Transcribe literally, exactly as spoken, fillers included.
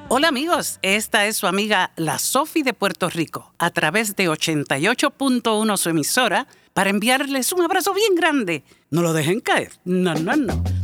Hola amigos, esta es su amiga La Sofi de Puerto Rico, a través de ochenta y ocho punto uno su emisora, para enviarles un abrazo bien grande. No lo dejen caer, no, no, no.